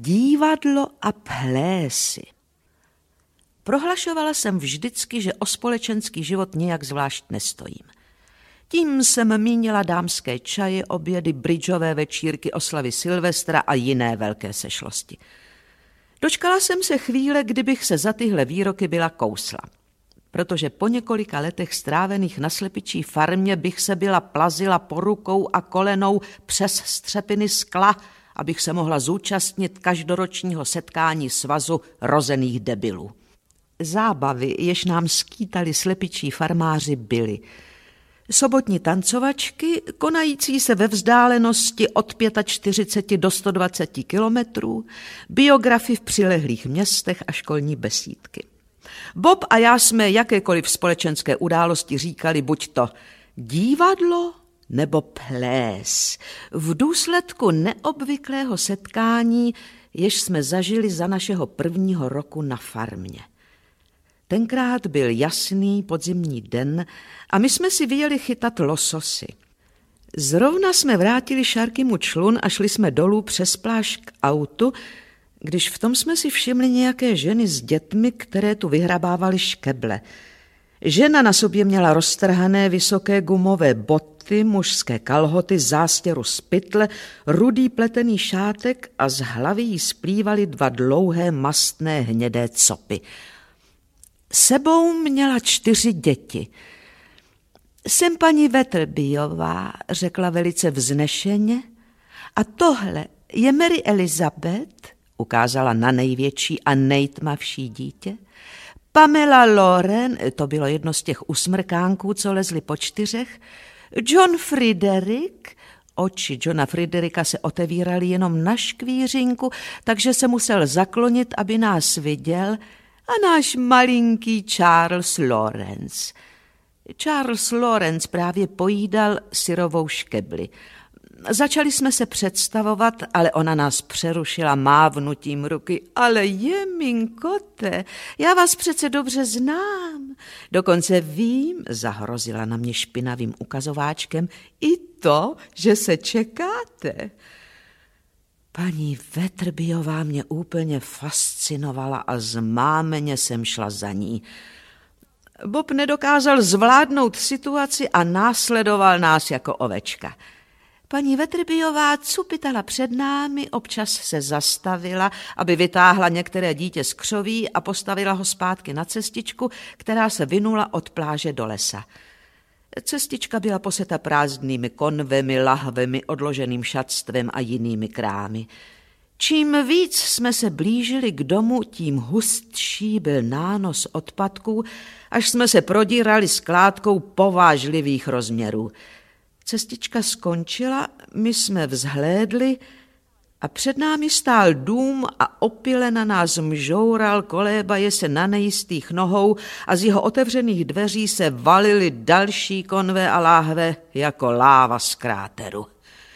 Divadlo a plésy. Prohlašovala jsem vždycky, že o společenský život nějak zvlášť nestojím. Tím jsem mínila dámské čaje, obědy, bridžové večírky, oslavy Silvestra a jiné velké sešlosti. Dočkala jsem se chvíle, kdybych se za tyhle výroky byla kousla. Protože po několika letech strávených na slepičí farmě bych se byla plazila po rukou a kolenou přes střepiny skla, abych se mohla zúčastnit každoročního setkání svazu rozených debilů. Zábavy, jež nám skýtali slepičí farmáři, byly sobotní tancovačky, konající se ve vzdálenosti od 45 do 120 kilometrů, biografy v přilehlých městech a školní besídky. Bob a já jsme jakékoliv společenské události říkali buď to divadlo nebo ples, v důsledku neobvyklého setkání, jež jsme zažili za našeho prvního roku na farmě. Tenkrát byl jasný podzimní den a my jsme si vyjeli chytat lososy. Zrovna jsme vrátili Šarkymu člun a šli jsme dolů přes pláž k autu, když v tom jsme si všimli nějaké ženy s dětmi, které tu vyhrabávaly škeble. Žena na sobě měla roztrhané vysoké gumové boty, mužské kalhoty, zástěru z pytle, rudý pletený šátek a z hlavy jí splývaly 2 dlouhé mastné hnědé copy. Sebou měla 4 děti. Jsem paní Weatherbyová, řekla velice vznešeně, a tohle je Mary Elizabeth, ukázala na největší a nejtmavší dítě, Pamela Lauren, to bylo jedno z těch usmrkánků, co lezli po 4, John Frederick, oči Johna Fredericka se otevíraly jenom na škvířinku, takže se musel zaklonit, aby nás viděl, a náš malinký Charles Lawrence. Charles Lawrence právě pojídal syrovou škebli. Začali jsme se představovat, ale ona nás přerušila mávnutím ruky. Ale jeminkote, já vás přece dobře znám. Dokonce vím, zahrozila na mě špinavým ukazováčkem, i to, že se čekáte. Paní Weatherbyová mě úplně fascinovala a zmámeně jsem šla za ní. Bob nedokázal zvládnout situaci a následoval nás jako ovečka. Paní Weatherbyová cupitala před námi, občas se zastavila, aby vytáhla některé dítě z křoví a postavila ho zpátky na cestičku, která se vinula od pláže do lesa. Cestička byla poseta prázdnými konvemi, lahvemi, odloženým šatstvem a jinými krámy. Čím víc jsme se blížili k domu, tím hustší byl nános odpadků, až jsme se prodírali skládkou povážlivých rozměrů. Cestička skončila, my jsme vzhlédli a před námi stál dům a opile na nás mžoural, kolébaje se na nejistých nohou a z jeho otevřených dveří se valily další konve a láhve jako láva z kráteru.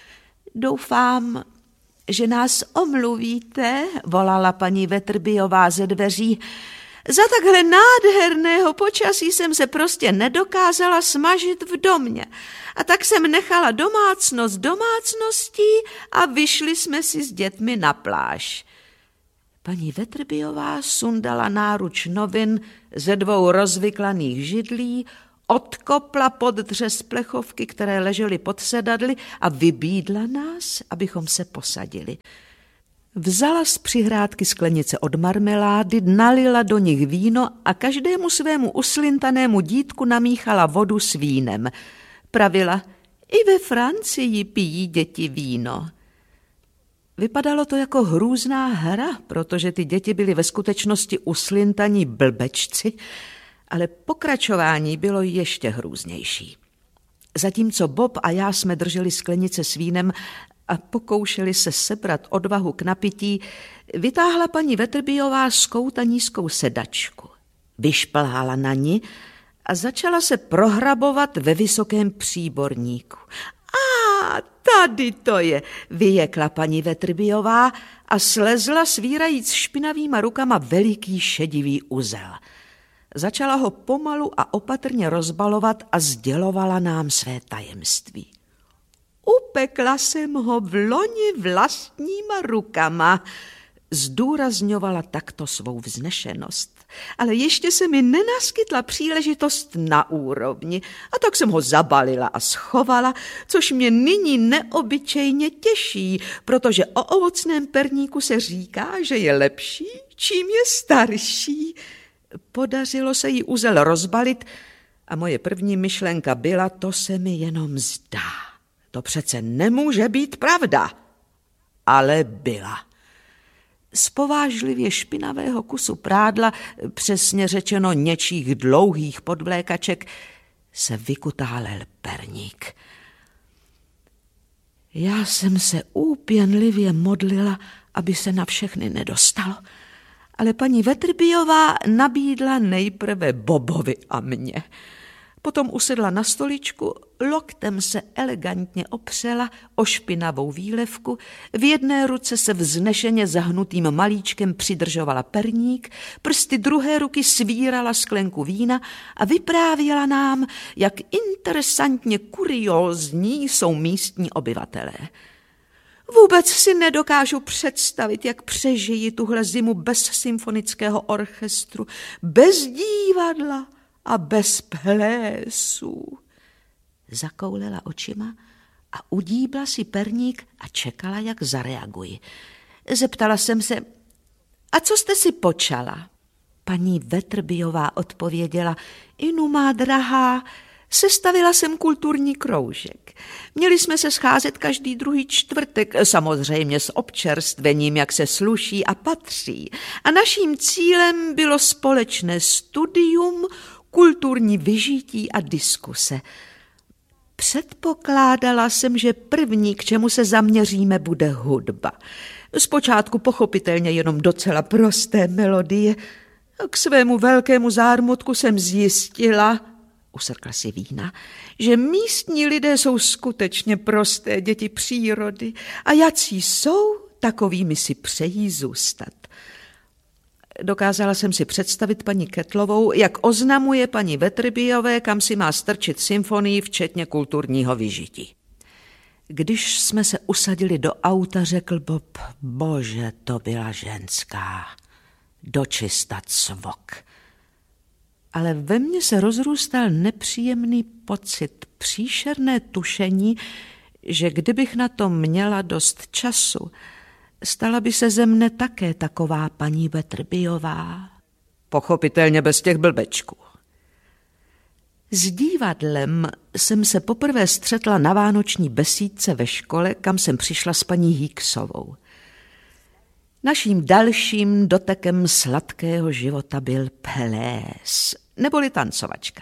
Doufám, že nás omluvíte, volala paní Weatherbyová ze dveří. Za takhle nádherného počasí jsem se prostě nedokázala smažit v domě. A tak jsem nechala domácnost domácností a vyšli jsme si s dětmi na pláž. Paní Weatherbyová sundala náruč novin ze 2 rozvyklaných židlí, odkopla poddřez plechovky, které ležely pod sedadly a vybídla nás, abychom se posadili. Vzala z přihrádky sklenice od marmelády, nalila do nich víno a každému svému uslintanému dítku namíchala vodu s vínem. Pravila, i ve Francii pijí děti víno. Vypadalo to jako hrůzná hra, protože ty děti byly ve skutečnosti uslintaní blbečci, ale pokračování bylo ještě hrůznější. Zatímco Bob a já jsme drželi sklenice s vínem a pokoušeli se sebrat odvahu k napití, vytáhla paní Weatherbyová z kouta nízkou sedačku. Vyšplhala na ní a začala se prohrabovat ve vysokém příborníku. A tady to je, vyjekla paní Weatherbyová a slezla svírajíc špinavýma rukama veliký šedivý uzel. Začala ho pomalu a opatrně rozbalovat a sdělovala nám své tajemství. Upekla jsem ho v loni vlastníma rukama. Zdůrazňovala takto svou vznešenost, ale ještě se mi nenaskytla příležitost na úrovni a tak jsem ho zabalila a schovala, což mě nyní neobyčejně těší, protože o ovocném perníku se říká, že je lepší, čím je starší. Podařilo se jí uzel rozbalit a moje první myšlenka byla, to se mi jenom zdá. To přece nemůže být pravda, ale byla. Z povážlivě špinavého kusu prádla, přesně řečeno něčích dlouhých podvlékaček, se vykutálel perník. Já jsem se úpěnlivě modlila, aby se na všechny nedostalo, ale paní Wetrbyová nabídla nejprve Bobovi a mně. Potom usedla na stoličku, loktem se elegantně opřela o špinavou výlevku, v jedné ruce se vznešeně zahnutým malíčkem přidržovala perník, prsty druhé ruky svírala sklenku vína a vyprávěla nám, jak interesantně kuriózní jsou místní obyvatelé. Vůbec si nedokážu představit, jak přežijí tuhle zimu bez symfonického orchestru, bez divadla a bez plésů. Zakoulela očima a udíbla si perník a čekala, jak zareaguji. Zeptala jsem se, a co jste si počala? Paní Wetrbyová odpověděla, Inu má drahá, sestavila jsem kulturní kroužek. Měli jsme se scházet každý druhý čtvrtek, samozřejmě s občerstvením, jak se sluší a patří. A naším cílem bylo společné studium, kulturní vyžití a diskuse. Předpokládala jsem, že první, k čemu se zaměříme, bude hudba. Zpočátku pochopitelně jenom docela prosté melodie. K svému velkému zármutku jsem zjistila, usrkla si vína, že místní lidé jsou skutečně prosté děti přírody a jací jsou, takovými si přejí zůstat. Dokázala jsem si představit paní Kettlovou, jak oznamuje paní Wetrbyové, kam si má strčit symfonii, včetně kulturního vyžití. Když jsme se usadili do auta, řekl Bob, bože, to byla ženská, dočista cvok. Ale ve mně se rozrůstal nepříjemný pocit, příšerné tušení, že kdybych na to měla dost času, stala by se ze mne také taková paní Wetrbyová. Pochopitelně bez těch blbečků. S divadlem jsem se poprvé střetla na vánoční besídce ve škole, kam jsem přišla s paní Hicksovou. Naším dalším dotekem sladkého života byl ples, neboli tancovačka.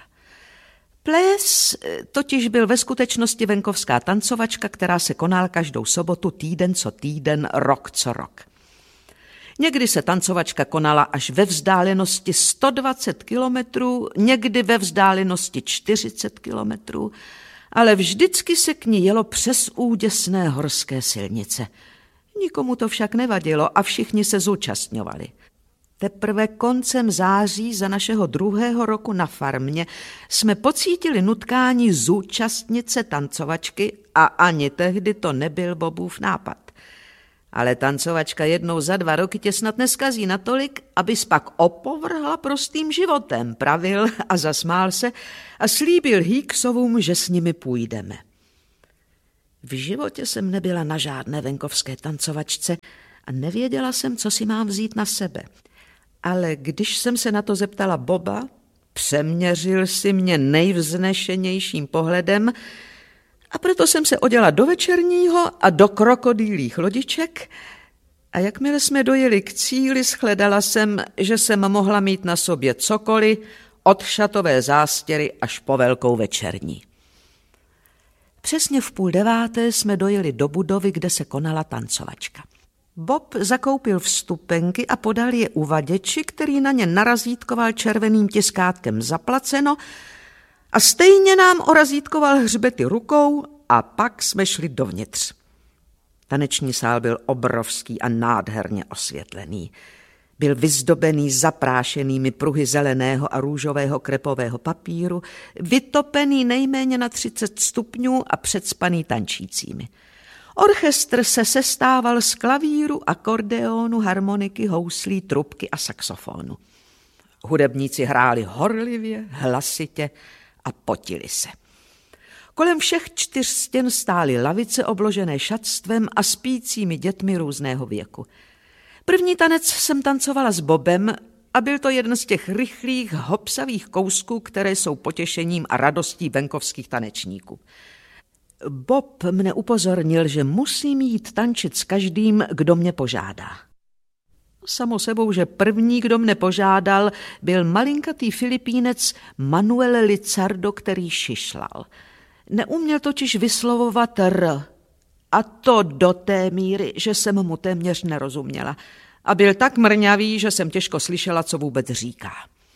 Ples totiž byl ve skutečnosti venkovská tancovačka, která se konala každou sobotu týden co týden, rok co rok. Někdy se tancovačka konala až ve vzdálenosti 120 kilometrů, někdy ve vzdálenosti 40 kilometrů, ale vždycky se k ní jelo přes úděsné horské silnice. Nikomu to však nevadilo a všichni se zúčastňovali. Teprve koncem září za našeho 2. roku na farmě jsme pocítili nutkání zúčastnit se tancovačky a ani tehdy to nebyl Bobův nápad. Ale tancovačka jednou za 2 roky tě snad neskazí natolik, abys pak opovrhla prostým životem, pravil a zasmál se a slíbil Hicksovům, že s nimi půjdeme. V životě jsem nebyla na žádné venkovské tancovačce a nevěděla jsem, co si mám vzít na sebe. Ale když jsem se na to zeptala Boba, přeměřil si mě nejvznešenějším pohledem a proto jsem se oděla do večerního a do krokodýlích lodiček a jakmile jsme dojeli k cíli, shledala jsem, že jsem mohla mít na sobě cokoliv, od šatové zástěry až po velkou večerní. Přesně v 8:30 jsme dojeli do budovy, kde se konala tancovačka. Bob zakoupil vstupenky a podal je uvaděči, který na ně narazítkoval červeným tiskátkem zaplaceno a stejně nám orazítkoval hřbety rukou a pak jsme šli dovnitř. Taneční sál byl obrovský a nádherně osvětlený. Byl vyzdobený zaprášenými pruhy zeleného a růžového krepového papíru, vytopený nejméně na 30 stupňů a předspaný tančícími. Orchestr se sestával z klavíru, akordeonu, harmoniky, houslí, trubky a saxofonu. Hudebníci hráli horlivě, hlasitě a potili se. Kolem všech 4 stěn stály lavice obložené šatstvem a spícími dětmi různého věku. První tanec jsem tancovala s Bobem a byl to jeden z těch rychlých, hopsavých kousků, které jsou potěšením a radostí venkovských tanečníků. Bob mne upozornil, že musím jít tančit s každým, kdo mě požádá. Samo sebou, že první, kdo mne požádal, byl malinkatý Filipínec Manuel Lizardo, který šišlal. Neuměl totiž vyslovovat R, a to do té míry, že jsem mu téměř nerozuměla. A byl tak mrňavý, že jsem těžko slyšela, co vůbec říká.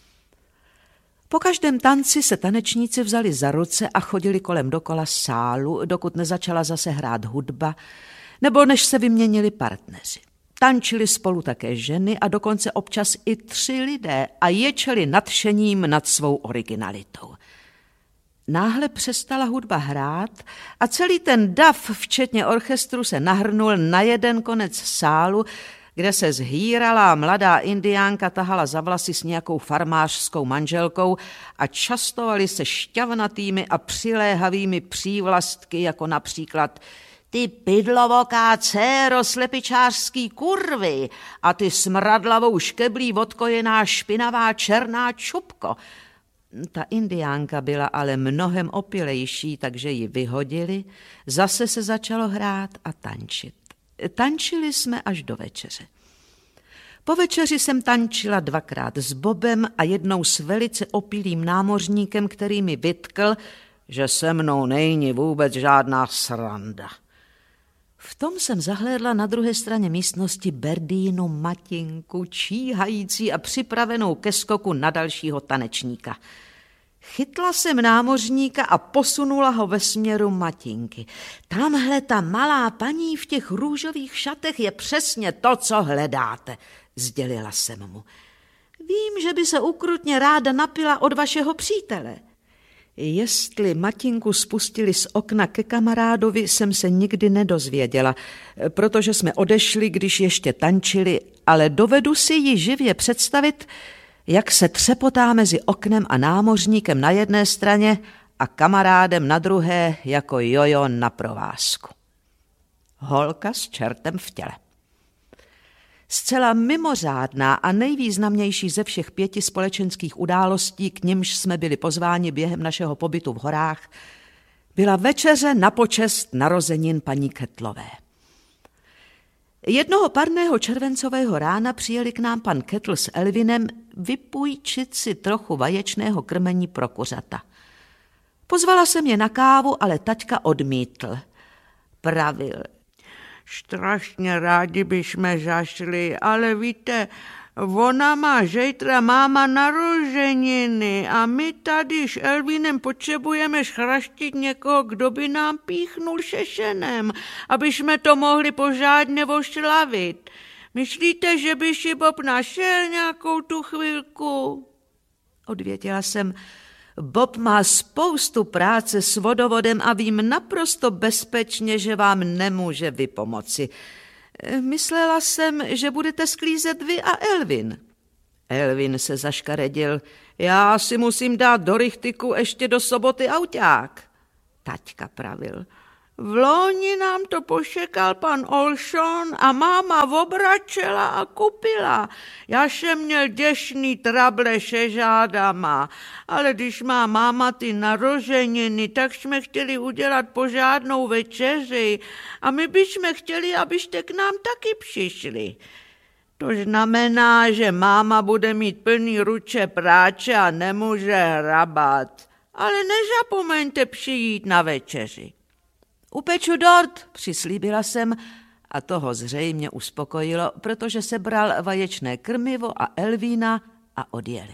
Po každém tanci se tanečníci vzali za ruce a chodili kolem dokola sálu, dokud nezačala zase hrát hudba, nebo než se vyměnili partneři. Tančili spolu také ženy a dokonce občas i 3 lidé a ječeli nadšením nad svou originalitou. Náhle přestala hudba hrát a celý ten dav, včetně orchestru, se nahrnul na jeden konec sálu, kde se zhýralá mladá indiánka tahala za vlasy s nějakou farmářskou manželkou a častovali se šťavnatými a přiléhavými přívlastky, jako například ty pydlovoká dcéro slepičářský kurvy a ty smradlavou škeblí odkojená špinavá černá čupko. Ta indiánka byla ale mnohem opilejší, takže ji vyhodili, zase se začalo hrát a tančit. Tančili jsme až do večeře. Po večeři jsem tančila 2krát s Bobem a jednou s velice opilým námořníkem, který mi vytkl, že se mnou není vůbec žádná sranda. V tom jsem zahlédla na druhé straně místnosti Berdínu Matinku, číhající a připravenou ke skoku na dalšího tanečníka. Chytla jsem námořníka a posunula ho ve směru Matinky. Tamhle ta malá paní v těch růžových šatech je přesně to, co hledáte, sdělila jsem mu. Vím, že by se ukrutně ráda napila od vašeho přítele. Jestli Matinku spustili z okna ke kamarádovi, jsem se nikdy nedozvěděla, protože jsme odešli, když ještě tančili, ale dovedu si ji živě představit, jak se třepotá mezi oknem a námořníkem na jedné straně a kamarádem na druhé jako jojo na provázku. Holka s čertem v těle. Zcela mimořádná a nejvýznamnější ze všech 5 společenských událostí, k nimž jsme byli pozváni během našeho pobytu v horách, byla večeře na počest narozenin paní Kettlové. Jednoho parného červencového rána přijeli k nám pan Kettl s Elvinem vypůjčit si trochu vaječného krmení pro kuřata. Pozvala jsem je na kávu, ale taťka odmítl. Pravil: strašně rádi bychom zašli, ale víte, ona má zítra máma narozeniny a my tady s Elvinem potřebujeme schraštit někoho, kdo by nám píchnul šešenem, aby jsme to mohli pořádně oslavit. Myslíte, že by si Bob našel nějakou tu chvilku? Odvěděla jsem: Bob má spoustu práce s vodovodem a vím naprosto bezpečně, že vám nemůže vypomoci. Myslela jsem, že budete sklízet vy a Elvin. Elvin se zaškaredil: já si musím dát do rychtyku ještě do soboty auták. Taťka pravil: v loni nám to pošekal pan Olson a máma obračela a kupila. Já jsem měl děšný trable se žádama, ale když má máma ty narozeniny, tak jsme chtěli udělat pořádnou večeři a my bychom chtěli, abyste k nám taky přišli. To znamená, že máma bude mít plný ruče práce a nemůže hrabat. Ale nezapomeňte přijít na večeři. Upeču dort, přislíbila jsem a toho zřejmě uspokojilo, protože sebral vaječné krmivo a Elvína a odjeli.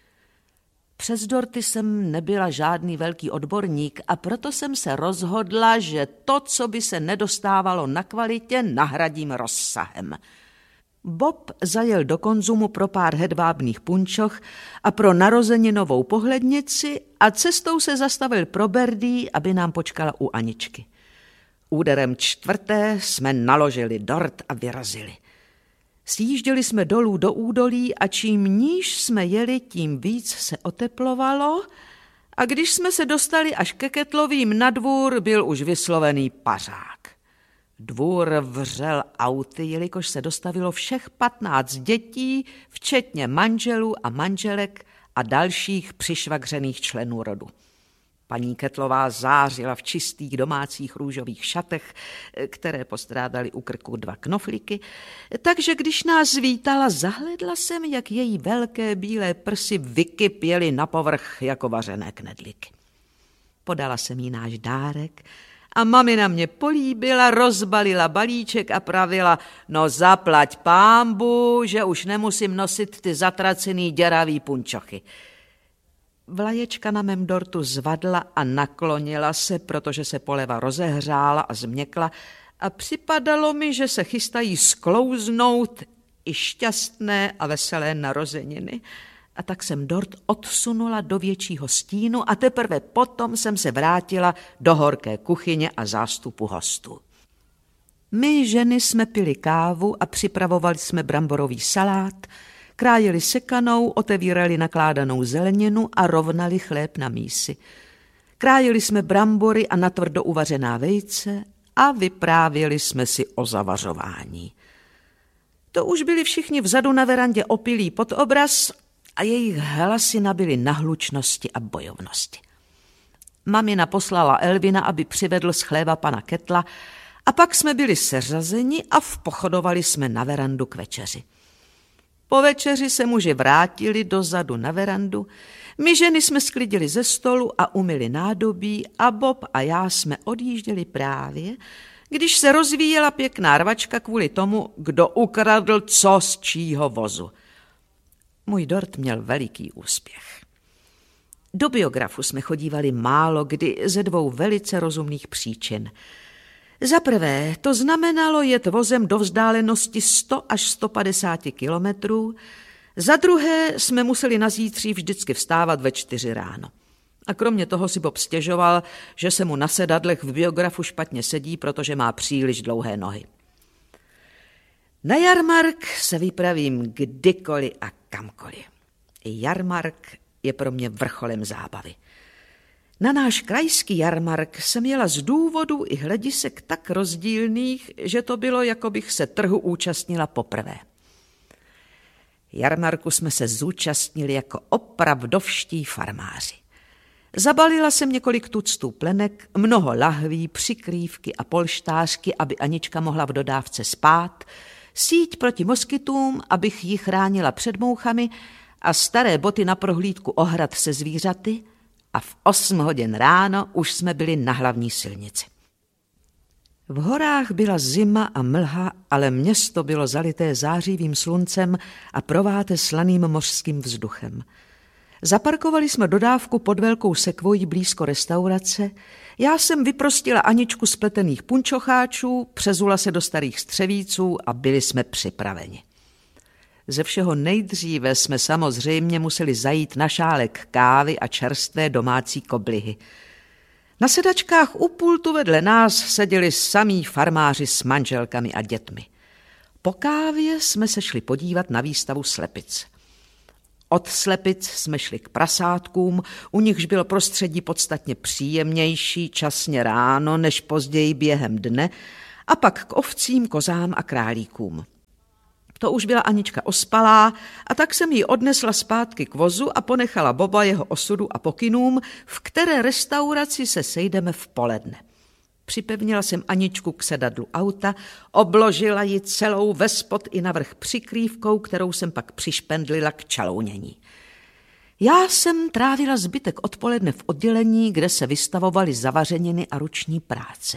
Přes dorty jsem nebyla žádný velký odborník a proto jsem se rozhodla, že to, co by se nedostávalo na kvalitě, nahradím rozsahem. Bob zajel do Konzumu pro pár hedvábných punčoch a pro narozeninovou pohlednici a cestou se zastavil pro Berdí, aby nám počkala u Aničky. Úderem 4. jsme naložili dort a vyrazili. Sjížděli jsme dolů do údolí a čím níž jsme jeli, tím víc se oteplovalo a když jsme se dostali až ke Ketlovým na dvůr, byl už vyslovený pařák. Dvůr vřel auty, jelikož se dostavilo všech 15 dětí, včetně manželů a manželek a dalších přišvagřených členů rodu. Paní Ketlová zářila v čistých domácích růžových šatech, které postrádaly u krku 2 knoflíky, takže když nás vítala, zahledla jsem, jak její velké bílé prsy vykypěly na povrch jako vařené knedlíky. Podala jsem jí náš dárek a mamina mě políbila, rozbalila balíček a pravila, no zaplať pánbu, že už nemusím nosit ty zatracený děravý punčochy. Vlaječka na mém dortu zvadla a naklonila se, protože se poleva rozehřála a změkla a připadalo mi, že se chystají sklouznout i šťastné a veselé narozeniny. A tak jsem dort odsunula do většího stínu a teprve potom jsem se vrátila do horké kuchyně a zástupu hostů. My ženy jsme pili kávu a připravovali jsme bramborový salát, krájeli sekanou, otevírali nakládanou zeleninu a rovnali chléb na mísi. Krájeli jsme brambory a natvrdo uvařená vejce a vyprávěli jsme si o zavařování. To už byli všichni vzadu na verandě opilí pod obraz a jejich hlasy nabyly nahlučnosti a bojovnosti. Mamina poslala Elvina, aby přivedl z chléba pana Ketla a pak jsme byli seřazeni a vpochodovali jsme na verandu k večeři. Po večeři se muži vrátili dozadu na verandu, my ženy jsme sklidili ze stolu a umyli nádobí a Bob a já jsme odjížděli právě, když se rozvíjela pěkná rvačka kvůli tomu, kdo ukradl co z čího vozu. Můj dort měl veliký úspěch. Do biografu jsme chodívali málo kdy ze 2 velice rozumných příčin. Za prvé, to znamenalo jet vozem do vzdálenosti 100 až 150 kilometrů, za druhé jsme museli na zítří vždycky vstávat ve 4 ráno. A kromě toho si Bob stěžoval, že se mu na sedadlech v biografu špatně sedí, protože má příliš dlouhé nohy. Na jarmark se vypravím kdykoliv a kamkoliv. Jarmark je pro mě vrcholem zábavy. Na náš krajský jarmark jsem jela z důvodů i hledisek tak rozdílných, že to bylo, jako bych se trhu účastnila poprvé. Jarmarku jsme se zúčastnili jako opravdovští farmáři. Zabalila jsem několik tuctů plenek, mnoho lahví, přikrývky a polštářky, aby Anička mohla v dodávce spát, síť proti moskytům, abych ji chránila před mouchami a staré boty na prohlídku ohrad se zvířaty a v 8 hodin ráno už jsme byli na hlavní silnici. V horách byla zima a mlha, ale město bylo zalité zářivým sluncem a prováté slaným mořským vzduchem. Zaparkovali jsme dodávku pod velkou sekvojí blízko restaurace, já jsem vyprostila Aničku z pletených punčocháčů, přezula se do starých střevíců a byli jsme připraveni. Ze všeho nejdříve jsme samozřejmě museli zajít na šálek kávy a čerstvé domácí koblihy. Na sedačkách u pultu vedle nás seděli samí farmáři s manželkami a dětmi. Po kávě jsme se šli podívat na výstavu slepic. Od slepic jsme šli k prasátkům, u nichž bylo prostředí podstatně příjemnější časně ráno než později během dne, a pak k ovcím, kozám a králíkům. To už byla Anička ospalá a tak jsem ji odnesla zpátky k vozu a ponechala Boba jeho osudu a pokynům, v které restauraci se sejdeme v poledne. Připevnila jsem Aničku k sedadlu auta, obložila ji celou vespod i navrch přikrývkou, kterou jsem pak přišpendlila k čalounění. Já jsem trávila zbytek odpoledne v oddělení, kde se vystavovaly zavařeniny a ruční práce.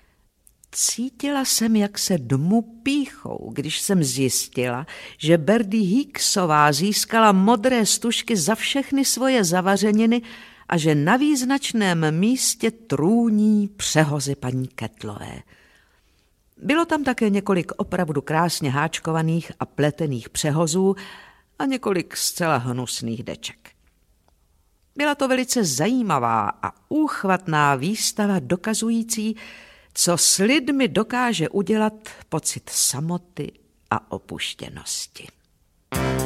Cítila jsem, jak se dmu pýchou, když jsem zjistila, že Berdy Hicksová získala modré stužky za všechny svoje zavařeniny a že na význačném místě trůní přehozy paní Ketlové. Bylo tam také několik opravdu krásně háčkovaných a pletených přehozů a několik zcela hnusných deček. Byla to velice zajímavá a úchvatná výstava dokazující, co s lidmi dokáže udělat pocit samoty a opuštěnosti.